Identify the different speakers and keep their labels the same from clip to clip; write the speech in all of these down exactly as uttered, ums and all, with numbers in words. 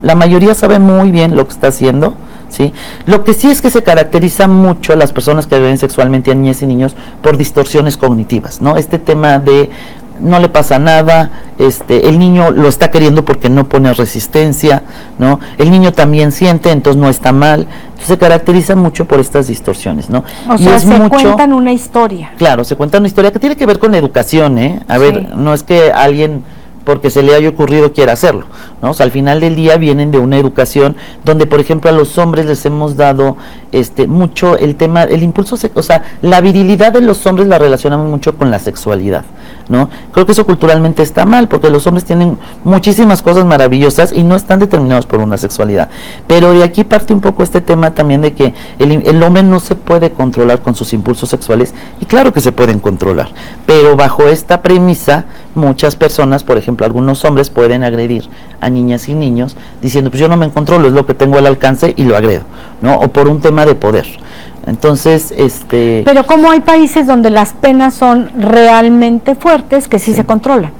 Speaker 1: La mayoría sabe muy bien lo que está haciendo, ¿sí? Lo que sí es que se caracteriza mucho a las personas que agreden sexualmente a niñas y niños por distorsiones cognitivas, ¿no? Este tema de no le pasa nada, este, el niño lo está queriendo porque no pone resistencia, ¿no? El niño también siente, entonces no está mal. Entonces se caracteriza mucho por estas distorsiones, ¿no?
Speaker 2: O
Speaker 1: y
Speaker 2: sea,
Speaker 1: es
Speaker 2: se
Speaker 1: mucho,
Speaker 2: cuentan una historia.
Speaker 1: Claro, se cuenta una historia que tiene que ver con educación, ¿eh? A
Speaker 2: Sí.
Speaker 1: ver, no es que alguien porque se le haya ocurrido quiera hacerlo, ¿no? O sea, al final del día vienen de una educación donde, por ejemplo, a los hombres les hemos dado este mucho el tema, el impulso, o sea, la virilidad de los hombres la relacionamos mucho con la sexualidad, ¿no? Creo que eso culturalmente está mal, porque los hombres tienen muchísimas cosas maravillosas y no están determinados por una sexualidad. Pero de aquí parte un poco este tema también de que el, el hombre no se puede controlar con sus impulsos sexuales, y claro que se pueden controlar, pero bajo esta premisa, muchas personas, por ejemplo, algunos hombres pueden agredir a niñas y niños diciendo, pues yo no me controlo, es lo que tengo al alcance y lo agredo, ¿no? O por un tema de poder. Entonces, este...
Speaker 2: Pero como hay países donde las penas son realmente fuertes, que sí, sí se controlan.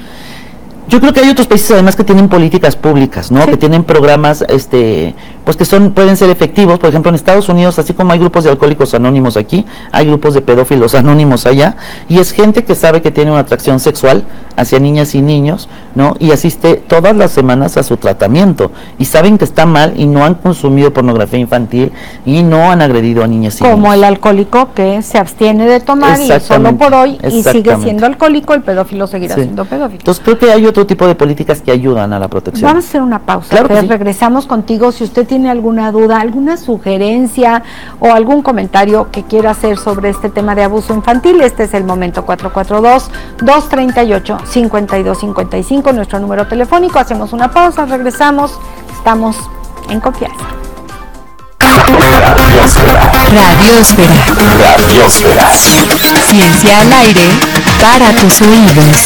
Speaker 1: Yo creo que hay otros países además que tienen políticas públicas, ¿no?
Speaker 2: Sí.
Speaker 1: Que tienen programas, este, pues que son, pueden ser efectivos. Por ejemplo, en Estados Unidos, así como hay grupos de alcohólicos anónimos aquí, hay grupos de pedófilos anónimos allá, y es gente que sabe que tiene una atracción sexual hacia niñas y niños, ¿no? Y asiste todas las semanas a su tratamiento, y saben que está mal y no han consumido pornografía infantil y no han agredido a niñas y niños.
Speaker 2: Como el alcohólico que se abstiene de tomar y solo por hoy y sigue siendo alcohólico, el pedófilo seguirá
Speaker 1: sí.
Speaker 2: siendo pedófilo.
Speaker 1: Entonces creo que hay otro tipo de políticas que ayudan a la protección.
Speaker 2: Vamos a hacer una pausa,
Speaker 1: claro
Speaker 2: Fer,
Speaker 1: sí.
Speaker 2: regresamos contigo. Si usted tiene alguna duda, alguna sugerencia o algún comentario que quiera hacer sobre este tema de abuso infantil, este es el momento. Cuatro cuatro dos, dos tres ocho, cinco dos cinco cinco, nuestro número telefónico. Hacemos una pausa, regresamos, estamos en confianza.
Speaker 3: Radiosfera. Radiosfera. Ciencia al aire para tus oídos.